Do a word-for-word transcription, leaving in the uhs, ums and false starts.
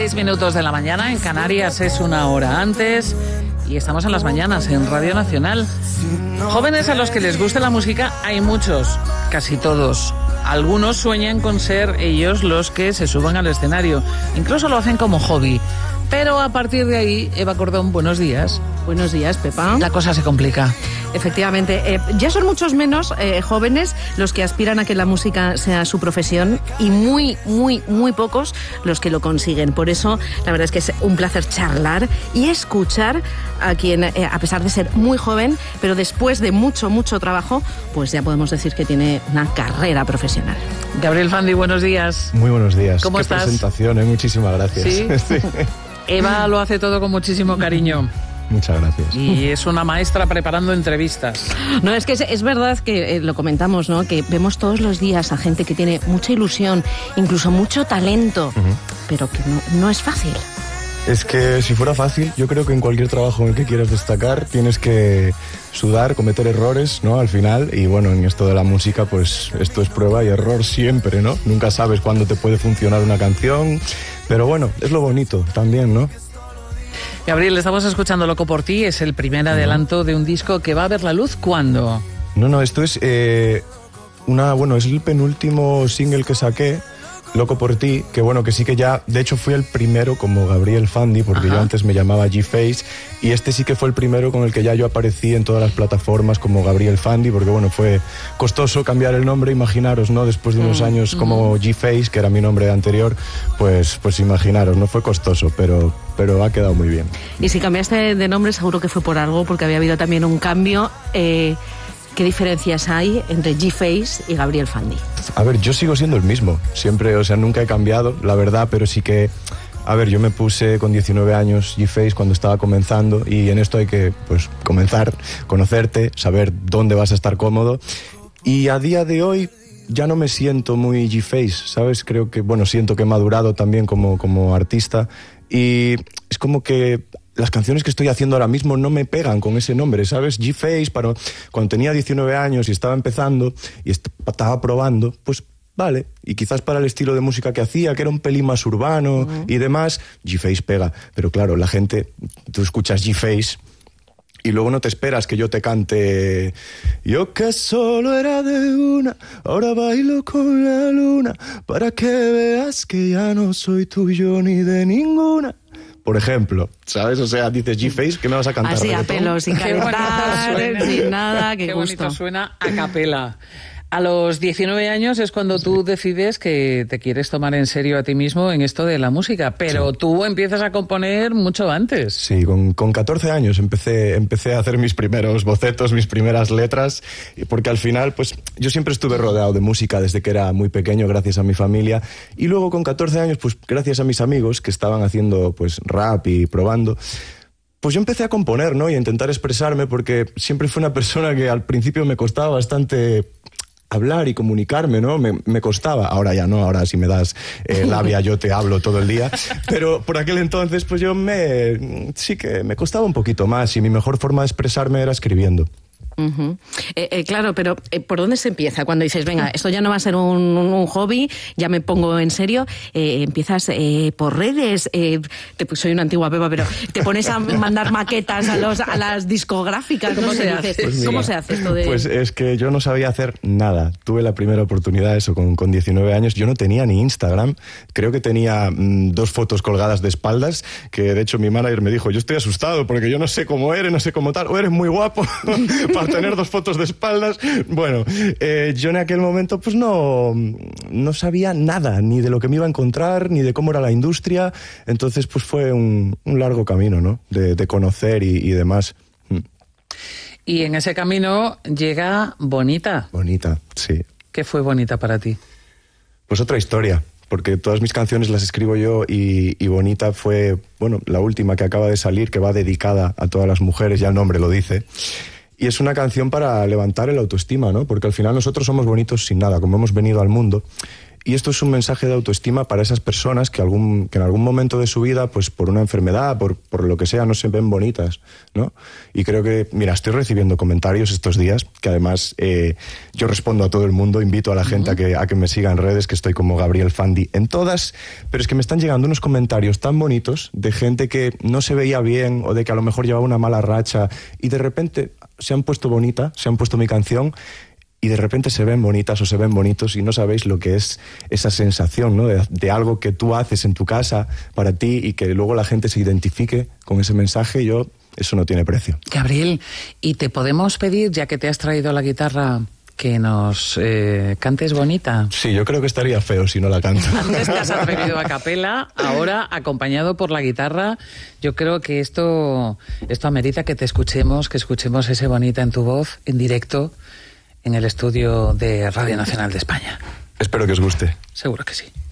seis minutos de la mañana, en Canarias es una hora antes y estamos en las mañanas en Radio Nacional. Jóvenes a los que les guste la música hay muchos, casi todos. Algunos sueñan con ser ellos los que se suban al escenario, incluso lo hacen como hobby. Pero a partir de ahí, Eva Cordón, buenos días. Buenos días, Pepa. La cosa se complica. Efectivamente, eh, ya son muchos menos eh, jóvenes los que aspiran a que la música sea su profesión y muy, muy, muy pocos los que lo consiguen. Por eso, la verdad es que es un placer charlar y escuchar a quien, eh, a pesar de ser muy joven, pero después de mucho, mucho trabajo, pues ya podemos decir que tiene una carrera profesional. Gabriel Fandi, buenos días. Muy buenos días. ¿Cómo Qué estás? Presentación, ¿eh? Muchísimas gracias. ¿Sí? Sí. Eva lo hace todo con muchísimo cariño. Muchas gracias. Y es una maestra preparando entrevistas. No, es que es, es verdad que eh, lo comentamos, ¿no? Que vemos todos los días a gente que tiene mucha ilusión, incluso mucho talento, uh-huh. pero que no, no es fácil. Es que si fuera fácil, yo creo que en cualquier trabajo en el que quieras destacar tienes que sudar, cometer errores, ¿no? Al final, y bueno, en esto de la música, pues esto es prueba y error siempre, ¿no? Nunca sabes cuándo te puede funcionar una canción, pero bueno, es lo bonito también, ¿no? Gabriel, estamos escuchando Loco por ti, es el primer adelanto de un disco que va a ver la luz, ¿cuándo? No, no, esto es eh, una, bueno, es el penúltimo single que saqué, Loco por ti, que bueno, que sí que ya, de hecho fui el primero como Gabriel Fandi, porque Ajá. yo antes me llamaba G-Face, y este sí que fue el primero con el que ya yo aparecí en todas las plataformas como Gabriel Fandi, porque bueno, fue costoso cambiar el nombre, imaginaros, ¿no? Después de unos mm, años mm. como G-Face, que era mi nombre anterior, pues, pues imaginaros, no fue costoso, pero, pero ha quedado muy bien. Y si cambiaste de nombre seguro que fue por algo, porque había habido también un cambio. Eh... ¿Qué diferencias hay entre G-Face y Gabriel Fandi? A ver, yo sigo siendo el mismo, siempre, o sea, nunca he cambiado, la verdad, pero sí que, a ver, yo me puse con diecinueve años G-Face cuando estaba comenzando y en esto hay que, pues, comenzar, conocerte, saber dónde vas a estar cómodo y a día de hoy ya no me siento muy G-Face, ¿sabes? Creo que, bueno, siento que he madurado también como, como artista y es como que las canciones que estoy haciendo ahora mismo no me pegan con ese nombre, ¿sabes? G-Face, para, cuando tenía diecinueve años y estaba empezando y estaba probando, pues vale. Y quizás para el estilo de música que hacía, que era un pelín más urbano uh-huh. y demás, G-Face pega. Pero claro, la gente, tú escuchas G-Face y luego no te esperas que yo te cante yo que solo era de una, ahora bailo con la luna, para que veas que ya no soy tuyo ni de ninguna. Por ejemplo, ¿sabes? O sea, dices G-Face, ¿qué me vas a cantar? Así a pelo, sin calentar, sin nada, qué, qué gusto. bonito suena a capela. A los diecinueve años es cuando tú decides que te quieres tomar en serio a ti mismo en esto de la música, pero sí. tú empiezas a componer mucho antes. Sí, con, con catorce años empecé, empecé a hacer mis primeros bocetos, mis primeras letras, porque al final, pues, yo siempre estuve rodeado de música desde que era muy pequeño, gracias a mi familia, y luego con catorce años, pues, gracias a mis amigos que estaban haciendo, pues, rap y probando, pues yo empecé a componer, ¿no? Y a intentar expresarme, porque siempre fui una persona que al principio me costaba bastante hablar y comunicarme, ¿no? Me, me costaba. Ahora ya no, ahora si me das eh, labia yo te hablo todo el día. Pero por aquel entonces pues yo me... sí que me costaba un poquito más y mi mejor forma de expresarme era escribiendo. Uh-huh. Eh, eh, claro, pero eh, ¿por dónde se empieza? Cuando dices, venga, esto ya no va a ser un, un, un hobby, ya me pongo en serio, eh, empiezas eh, por redes, eh, te, pues soy una antigua Pepa, pero te pones a mandar maquetas a, los, a las discográficas, ¿cómo, se, hace? Pues mira, ¿Cómo se hace esto de...? Pues es que yo no sabía hacer nada, tuve la primera oportunidad, eso, con, con diecinueve años, yo no tenía ni Instagram, creo que tenía mmm, dos fotos colgadas de espaldas, que de hecho mi manager me dijo, yo estoy asustado porque yo no sé cómo eres, no sé cómo tal, o eres muy guapo para tener dos fotos de espaldas. Bueno, eh, yo en aquel momento pues no, no sabía nada, ni de lo que me iba a encontrar, ni de cómo era la industria, entonces pues fue un, un largo camino, ¿no? De, de conocer y, y demás. Y en ese camino llega Bonita. Bonita, sí. ¿Qué fue Bonita para ti? Pues otra historia, porque todas mis canciones las escribo yo y, y Bonita fue, bueno, la última que acaba de salir, que va dedicada a todas las mujeres, ya el nombre lo dice. Y es una canción para levantar el autoestima, ¿no? Porque al final nosotros somos bonitos sin nada, como hemos venido al mundo. Y esto es un mensaje de autoestima para esas personas que, algún, que en algún momento de su vida, pues por una enfermedad, por, por lo que sea, no se ven bonitas, ¿no? Y creo que, mira, estoy recibiendo comentarios estos días, que además eh, yo respondo a todo el mundo, invito a la gente uh-huh. a, que, a que me siga en redes, que estoy como Gabriel Fandi en todas, pero es que me están llegando unos comentarios tan bonitos de gente que no se veía bien o de que a lo mejor llevaba una mala racha y de repente se han puesto bonita, se han puesto mi canción y de repente se ven bonitas o se ven bonitos y no sabéis lo que es esa sensación, ¿no? De, de algo que tú haces en tu casa para ti y que luego la gente se identifique con ese mensaje. Yo, eso no tiene precio. Gabriel, ¿y te podemos pedir, ya que te has traído la guitarra, que nos eh, cantes bonita? Sí, yo creo que estaría feo si no la canto. Antes te has atrevido a capela, ahora acompañado por la guitarra. Yo creo que esto, esto amerita que te escuchemos, que escuchemos ese bonita en tu voz, en directo, en el estudio de Radio Nacional de España. Espero que os guste. Seguro que sí.